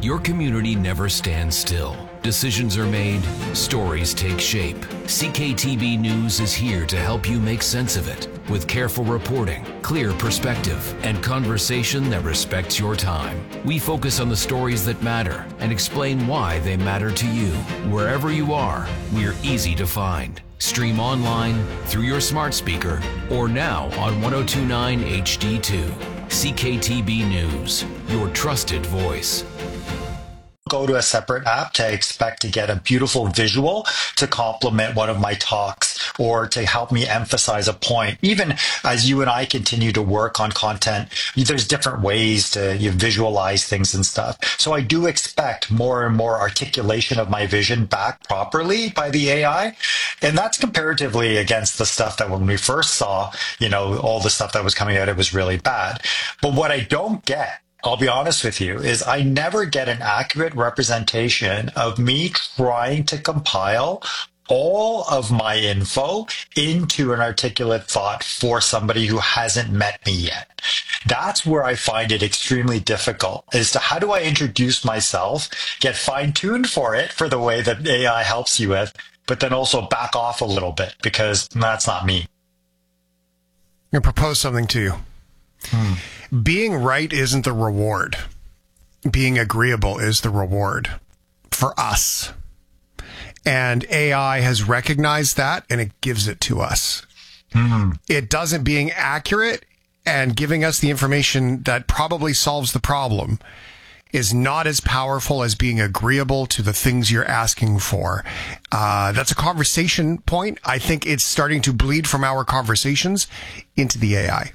Your community never stands still. Decisions are made, stories take shape. CKTB News is here to help you make sense of it with careful reporting, clear perspective, and conversation that respects your time. We focus on the stories that matter and explain why they matter to you. Wherever you are, we're easy to find. Stream online, through your smart speaker, or now on 1029 HD2. CKTB News, your trusted voice. Go to a separate app to expect to get a beautiful visual to complement one of my talks or to help me emphasize a point. Even as you and I continue to work on content, there's different ways to visualize things and stuff. So I do expect more and more articulation of my vision back properly by the AI. And that's comparatively against the stuff that when we first saw, all the stuff that was coming out, it was really bad. But what I don't get, I'll be honest with you, is I never get an accurate representation of me trying to compile all of my info into an articulate thought for somebody who hasn't met me yet. That's where I find it extremely difficult, as to how do I introduce myself, get fine-tuned for it for the way that AI helps you with, but then also back off a little bit, because that's not me. I'm going to propose something to you. Being right isn't the reward. Being agreeable is the reward for us. And AI has recognized that, and it gives it to us. It doesn't being accurate and giving us the information that probably solves the problem is not as powerful as being agreeable to the things you're asking for. That's a conversation point. I think it's starting to bleed from our conversations into the AI.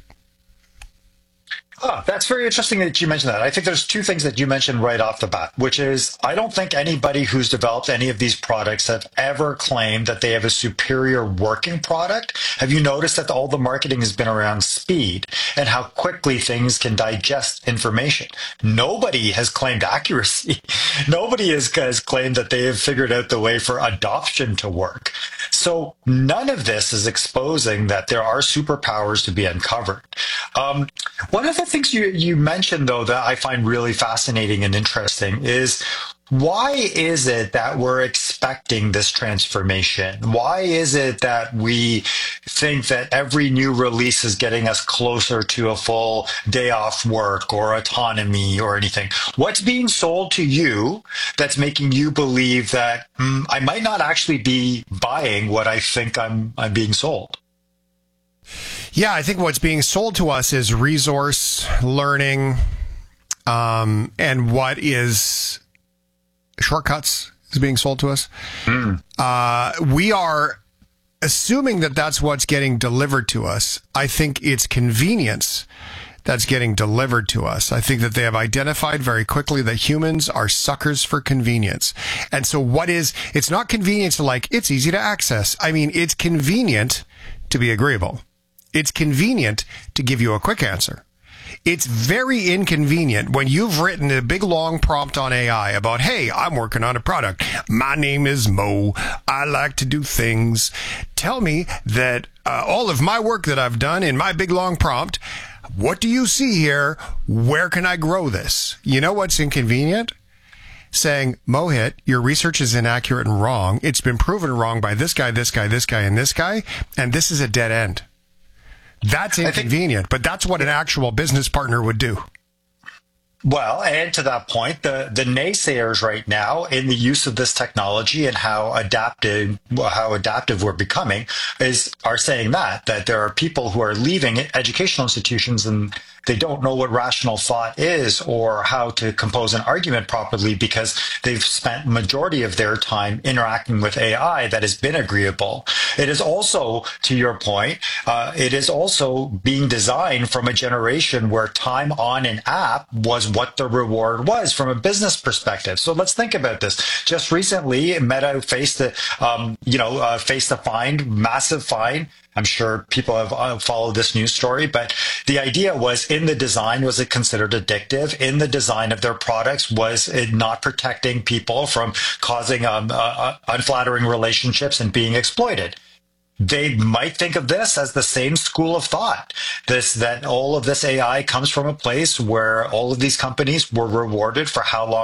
Oh, that's very interesting that you mentioned that. I think there's two things that you mentioned right off the bat, which is I don't think anybody who's developed any of these products have ever claimed that they have a superior working product. Have you noticed that all the marketing has been around speed and how quickly things can digest information? Nobody has claimed accuracy. Nobody has claimed that they have figured out the way for adoption to work. So none of this is exposing that there are superpowers to be uncovered. One of the things you mentioned, though, that I find really fascinating and interesting is why is it that we're expecting this transformation? Why is it that we think that every new release is getting us closer to a full day off work or autonomy or anything? What's being sold to you that's making you believe that I might not actually be buying what I think I'm being sold? Yeah, I think what's being sold to us is resource, learning, and what is shortcuts is being sold to us. We are assuming that that's what's getting delivered to us. I think it's convenience that's getting delivered to us. I think that they have identified very quickly that humans are suckers for convenience. And so it's not convenient like it's easy to access. I mean, it's convenient to be agreeable. It's convenient to give you a quick answer. It's very inconvenient when you've written a big long prompt on AI about, hey, I'm working on a product. My name is Mo. I like to do things. Tell me that all of my work that I've done in my big long prompt, what do you see here? Where can I grow this? You know what's inconvenient? Saying, Mohit, your research is inaccurate and wrong. It's been proven wrong by this guy, this guy, this guy, and this guy, and this is a dead end. That's inconvenient, but that's what an actual business partner would do. Well, and to that point, the naysayers right now in the use of this technology and how adaptive we're becoming are saying that there are people who are leaving educational institutions and they don't know what rational thought is or how to compose an argument properly because they've spent majority of their time interacting with AI that has been agreeable. It is also, to your point, it is also being designed from a generation where time on an app was what the reward was from a business perspective. So let's think about this. Just recently, Meta faced a massive fine. I'm sure people have followed this news story, but the idea was in the design, was it considered addictive? In the design of their products, was it not protecting people from causing unflattering relationships and being exploited? They might think of this as the same school of thought, that all of this AI comes from a place where all of these companies were rewarded for how long